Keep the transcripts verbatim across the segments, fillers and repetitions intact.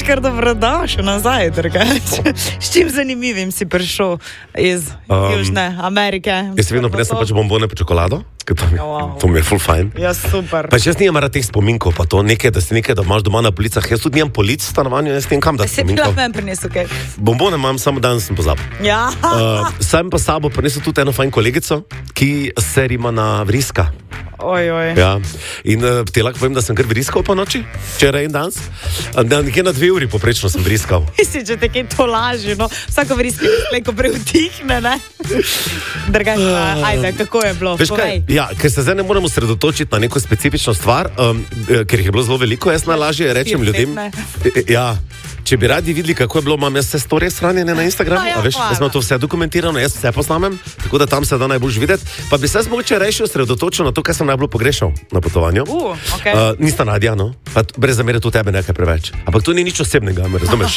boš kar dobrodošel nazaj, drugače. S čim zanimivim si prišel iz um, Južne Amerike? Jaz vedno prinesem pač bombone pa čokolado, ker to mi, wow. to mi je full fajn. Ja, super. Pa jaz nimam rad teh spominkov, pa to nekaj, da si nekaj, da imaš doma na policah. Jaz tudi nimam polic v stanovanju, jaz nimam kam da spominkov. Se bi lahko prinesel kaj? Bombone imam, samo danes sem pozabil. Ja. Uh, sam pa sabo prinesel tudi eno fajn kolegico, ki se rima na vriska. Oj, oj. Ja. In uh, ti lahko povem, da sem kar vriskal po noči, včeraj in danes. Nekje na dve uri poprečno sem vriskal. Misliš, če te kaj to laži, no? Vsako vrisko neko preutihne, ne? Drugače, uh, ajde, kako je bilo? Veš kaj, ja, ker se zdaj ne moramo sredotočiti na neko specifično stvar, um, ker jih je bilo zelo veliko, jaz najlažje rečem ljudem. Ja. Če bi radi videli, kako je bilo, imam jaz vse stories shranjene na Instagramu, ja, a veš, da smo to vse dokumentirano, jaz vse posnamem, tako da tam se da najbolj videti. Pa bi se mogoče rešil osredotočil na to, kaj sem najbolj pogrešal na potovanju. Uh, okay. uh, Nista Nadja, no? Pa brez zamere tu tebe nekaj preveč. Ampak to ni nič osebnega, me razumeš?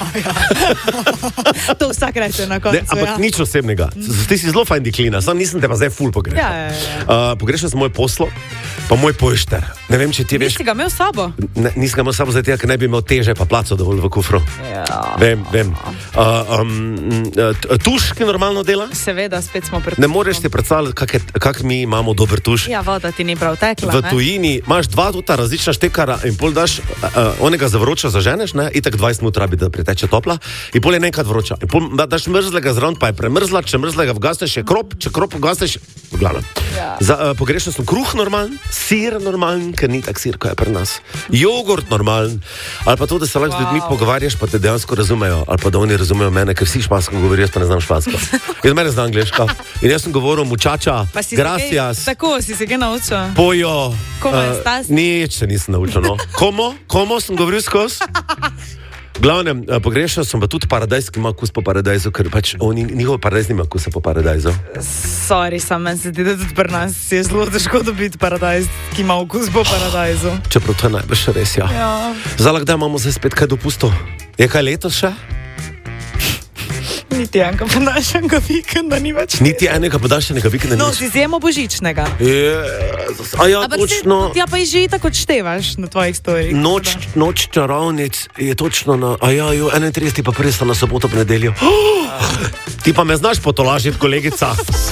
To vsak reče na koncu. Ne, ampak ja. nič osebnega. Ti si zelo fajn deklina, sam nisem te pa zdaj ful pogrešal. Ja, ja, ja. uh, pogrešal sem moj poslo, pa moj pošter. Ne vem, če ti veš. Nisi ga imel s sabo? Ne, nisem ga imel s sabo, zdaj tega, ker ne bi imel teže pa placo dovolj v kufru. Ja. Vem, vem. Uh, um, tuš, ki normalno dela? Seveda, spet smo pred. Ne moreš ti predstavljati, kak, kak mi imamo dober tuš. Ja, voda ti ni prav tekla. V tujini imaš dva tuta različna štekara in pol daš, uh, onega za vroča zaženeš, ne, itak dvajset minut rabi, da priteče topla, in pol je nekaj vroča. In pol da, daš mrzlega zraven, pa je premrzla, če mrzlega vgasneš, je krop, če krop vgasneš, v glavnem. Ja. Za, uh, pogrešal sem kruh normalen, sir normalen, ker ni tak sir, kot je pri nas. Jogurt normalen, ali pa to, da se lahko wow. z ljudmi pogovarjaš, pa te dejansko razumejo, ali pa da oni razumejo mene, ker vsi špansko govorijo, jaz pa ne znam špansko. Jaz mene znam angleško. In jaz sem govoril mučača, gracias. Tako si se kaj naučil? Pojo. Komo je stas? Uh, nič se nisem naučil, no. Komo? Komo sem govoril skozi? Glavnem, pogrešal sem pa tudi paradajz, ki ima kus po paradajzu, ker pač oni, njihov paradajz nima kusa po paradajzu. Sorry, sam meni se ti, da tudi pri nas je zelo težko dobiti paradajz, ki ima okus po paradajzu. Čeprav to je najbrž res, ja. Ja. Zdaj, kdaj imamo zdaj spet kaj dopustov? Je kaj letos še? Niti enega podaljšanega vikenda ni več. Niti enega podaljšanega vikenda ni no, več. No, z izjemo božičnega. Jezus, a ja, Ampak točno. Se, ja, pa jih že tako odštevaš na tvojih storijih. Noč, noč čarovnic je točno na, a ja, jo, enaintrideseti pa presta na soboto, pa nedeljo. Oh, ti pa me znaš potolažiti, kolegica.